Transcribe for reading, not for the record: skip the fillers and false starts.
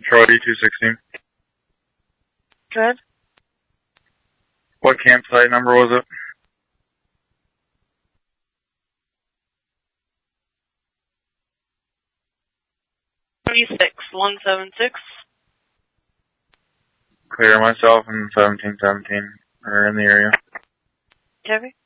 Charlie 216. Good. What campsite number was it? 36176. Clear myself and 1717 are in the area. Chevy?